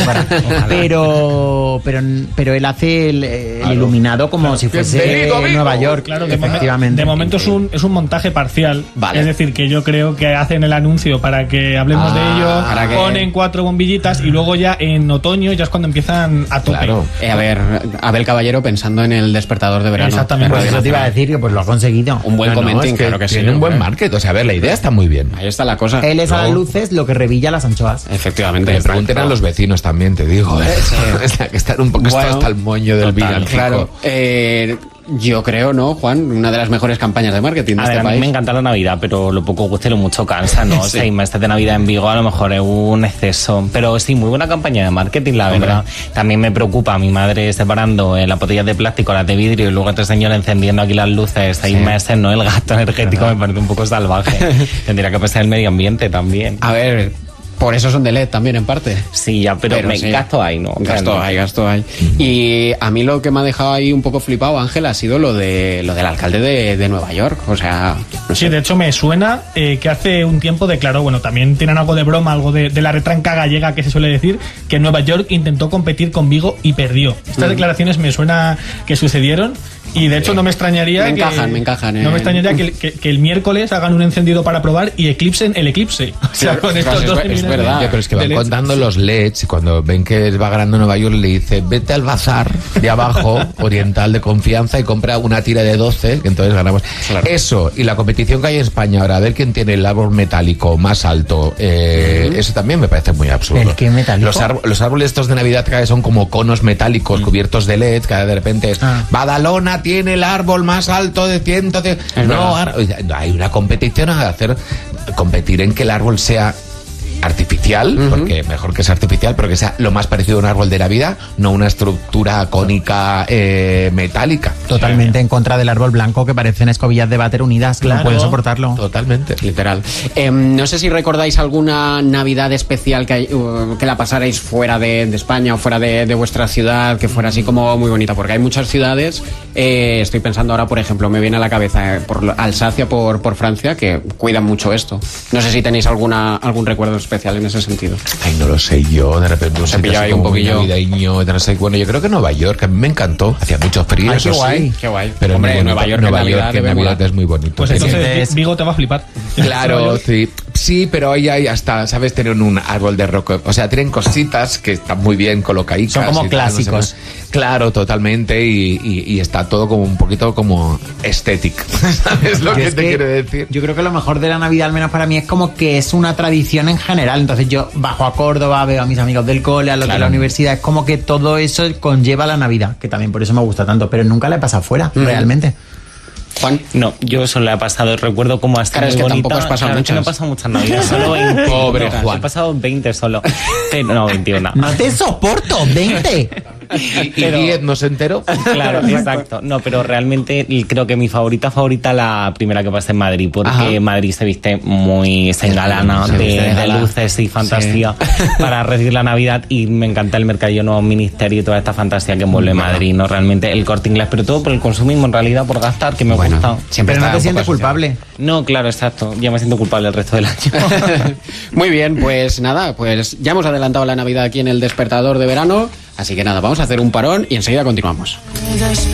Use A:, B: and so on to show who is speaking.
A: para. pero él hace el iluminado como si fuese Nueva York.
B: Claro,
A: efectivamente.
B: De momento es un montaje parcial.
C: Vale.
B: Es decir, que yo creo que hacen el anuncio para que hablemos de ello, ponen 4 bombillitas y luego ya en otoño ya es cuando empiezan a tope.
C: Claro. A ver, Abel Caballero pensando en el despertador de verano.
B: Exactamente.
A: Pues eso te iba a decir que pues lo ha conseguido.
C: Un buen comenting, claro que sí.
D: Tiene un buen market, o sea, a ver, la idea está muy bien.
C: Ahí está la cosa.
A: Él es a las luces lo que revilla las anchoas.
C: Efectivamente.
D: Que le pregunten a los vecinos también, te digo. Es la que están un poco hasta el moño del villancico.
C: Claro. Yo creo, ¿no, Juan? Una de las mejores campañas de marketing de este país.
E: A mí me encanta la Navidad, pero lo poco guste lo mucho cansa, ¿no?
C: Sí.
E: 6 meses de Navidad en Vigo a lo mejor es un exceso. Pero sí, muy buena campaña de marketing, la verdad. También me preocupa a mi madre separando las botellas de plástico, las de vidrio, y luego este señor encendiendo aquí las luces 6 meses, ¿no? El gasto energético me parece un poco salvaje. Tendría que pensar en el medio ambiente también.
C: A ver, por eso son de LED también en parte.
E: Sí, ya, pero sí. Gasto hay, ¿no?
C: Gasto hay. Y a mí lo que me ha dejado ahí un poco flipado, Ángel, ha sido lo del alcalde de Nueva York. O sea, no sé.
B: Sí, de hecho me suena que hace un tiempo declaró, bueno, también tienen algo de broma, algo de la retranca gallega que se suele decir, que Nueva York intentó competir con Vigo y perdió. Estas declaraciones me suena que sucedieron. Y de hecho no me extrañaría
C: me encajan.
B: No me extrañaría que el miércoles hagan un encendido para probar y eclipsen el eclipse. O sea, con estos dos
C: es verdad.
D: Pero es que van contando los LEDs y cuando ven que va ganando Nueva York le dice vete al bazar de abajo, oriental de confianza, y compra una tira de 12, que entonces ganamos. Claro. Eso, y la competición que hay en España ahora, a ver quién tiene el árbol metálico más alto, eso también me parece muy absurdo.
A: ¿El qué metálico?
D: Los árboles estos de Navidad cada vez son como conos metálicos cubiertos de LED, cada de repente es Badalona tiene el árbol más alto de 100. No, hay una competición a competir en que el árbol sea artificial, porque mejor que sea artificial, pero que sea lo más parecido a un árbol de Navidad, no una estructura cónica metálica.
A: Totalmente en contra del árbol blanco, que parecen escobillas de váter unidas, claro. No pueden soportarlo.
D: Totalmente.
C: Literal. No sé si recordáis alguna Navidad especial que la pasarais fuera de España o fuera de vuestra ciudad, que fuera así como muy bonita, porque hay muchas ciudades, estoy pensando ahora, por ejemplo, me viene a la cabeza por Alsacia, por Francia, que cuidan mucho esto. No sé si tenéis algún recuerdo especial en ese sentido.
D: Ay, no lo sé yo, de repente
C: se pillaba ahí un poquillo
D: navideño, no sé. Bueno, yo creo que Nueva York, a mí me encantó, hacía mucho frío.
A: Ay,
C: qué guay.
D: Pero
C: hombre,
D: Nueva York en Navidad es muy bonito.
B: Pues entonces Vigo te va a flipar.
D: Claro, sí, pero ahí hay hasta, ¿sabes? Tienen un árbol de roco, o sea, tienen cositas que están muy bien colocaditas.
A: Son como clásicos.
D: No sé, claro, totalmente, y está todo como un poquito como estético. ¿Sabes lo que te quiero decir?
A: Yo creo que lo mejor de la Navidad, al menos para mí, es como que es una tradición en general. Entonces yo bajo a Córdoba, veo a mis amigos del cole, a los de la universidad, es como que todo eso conlleva la Navidad, que también por eso me gusta tanto, pero nunca la he pasado fuera, realmente.
C: Juan.
E: No, yo solo he pasado, recuerdo cómo hasta
C: muy bonita. Tampoco has pasado muchas.
E: No he pasado muchas Navidades, solo 20.
D: Pobre Juan.
E: He pasado 20 solo. No, 21.
A: No te soporto, 20.
D: ¿Y 10 no se enteró?
E: Claro, exacto. No, pero realmente creo que mi favorita, la primera que pasé en Madrid, porque Madrid se viste se engalana de luces y fantasía para recibir la Navidad, y me encanta el mercadillo Nuevo Ministerio y toda esta fantasía que envuelve Madrid, ¿no? Realmente el Corte Inglés, pero todo por el consumismo en realidad, por gastar, que me gusta.
A: Siempre no te sientes culpable.
E: No, claro, exacto. Ya me siento culpable el resto del año.
C: Muy bien, pues nada, pues ya hemos adelantado la Navidad aquí en el Despertador de Verano, así que nada, vamos a hacer un parón y enseguida continuamos.